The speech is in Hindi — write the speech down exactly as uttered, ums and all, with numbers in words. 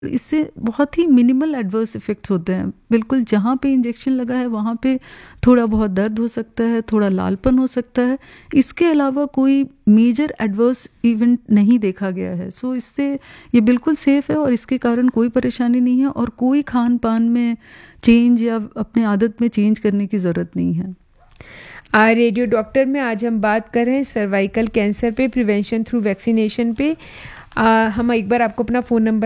इससे बहुत ही मिनिमल एडवर्स इफ़ेक्ट्स होते हैं। बिल्कुल जहाँ पे इंजेक्शन लगा है वहाँ पे थोड़ा बहुत दर्द हो सकता है, थोड़ा लालपन हो सकता है। इसके अलावा कोई मेजर एडवर्स इवेंट नहीं देखा गया है। सो इससे ये बिल्कुल सेफ़ है और इसके कारण कोई परेशानी नहीं है और कोई खान-पान में चेंज या अपने आदत में चेंज करने की ज़रूरत नहीं है। आ रेडियो डॉक्टर में आज हम बात कर रहे हैं सर्वाइकल कैंसर पे, प्रिवेंशन थ्रू वैक्सीनेशन पे। आ, हम एक बार आपको अपना फ़ोन नंबर